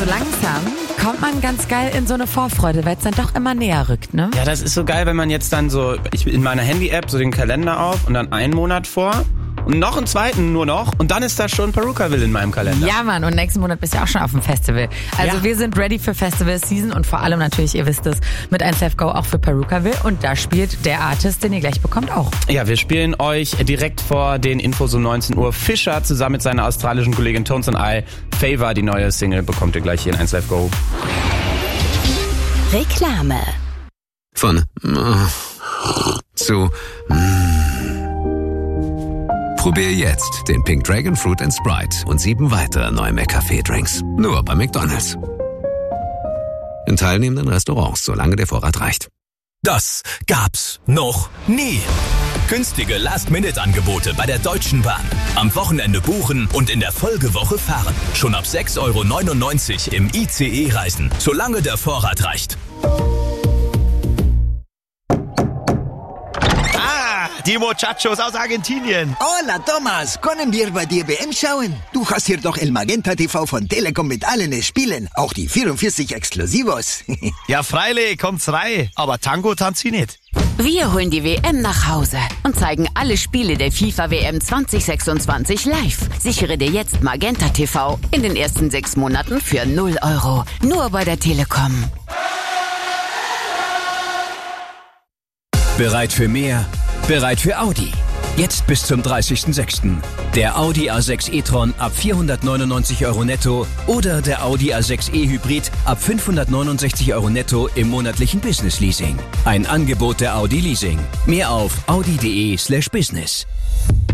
so langsam kommt man ganz geil in so eine Vorfreude, weil es dann doch immer näher rückt, ne? Ja, das ist so geil, wenn man jetzt dann so, ich in meiner Handy-App so den Kalender auf und dann einen Monat vor und noch einen zweiten nur noch und dann ist da schon Perukaville in meinem Kalender. Ja, Mann, und nächsten Monat bist du auch schon auf dem Festival. Also Ja. wir sind ready für Festival-Season und vor allem natürlich, ihr wisst es, mit 1Live Go auch für Perukaville und da spielt der Artist, den ihr gleich bekommt, auch. Ja, wir spielen euch direkt vor den Infos um 19 Uhr. Fischer zusammen mit seiner australischen Kollegin Tones and I. Favor, die neue Single, bekommt ihr gleich hier in 1Live Go. Reklame. Von zu Probier jetzt den Pink Dragon Fruit and Sprite und 7 weitere neue McCafé-Drinks. Nur bei McDonald's. In teilnehmenden Restaurants, solange der Vorrat reicht. Das gab's noch nie. Günstige Last-Minute-Angebote bei der Deutschen Bahn. Am Wochenende buchen und in der Folgewoche fahren. Schon ab 6,99 € im ICE reisen, solange der Vorrat reicht. Die Muchachos aus Argentinien. Hola, Thomas. Können wir bei dir WM schauen? Du hast hier doch El Magenta TV von Telekom mit allen Spielen. Auch die 44 Exklusivos. Ja, freilich, kommt's rein. Aber Tango tanzt sie nicht. Wir holen die WM nach Hause und zeigen alle Spiele der FIFA WM 2026 live. Sichere dir jetzt Magenta TV in den ersten 6 Monaten für 0 €. Nur bei der Telekom. Bereit für mehr? Bereit für Audi. Jetzt bis zum 30.06. Der Audi A6 e-tron ab 499 € netto oder der Audi A6 e-Hybrid ab 569 € netto im monatlichen Business Leasing. Ein Angebot der Audi Leasing. Mehr auf audi.de/business.